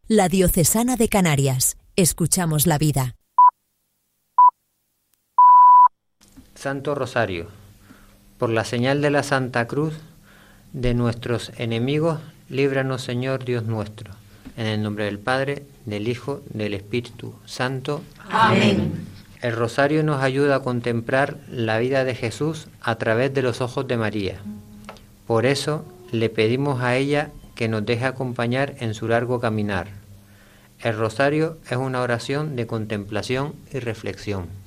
La Diocesana de Canarias. Escuchamos la vida. Santo Rosario. Por la señal de la Santa Cruz de nuestros enemigos, líbranos, Señor Dios nuestro. En el nombre del Padre, del Hijo, del Espíritu Santo. Amén. El rosario nos ayuda a contemplar la vida de Jesús a través de los ojos de María. Por eso le pedimos a ella que nos deje acompañar en su largo caminar. El rosario es una oración de contemplación y reflexión.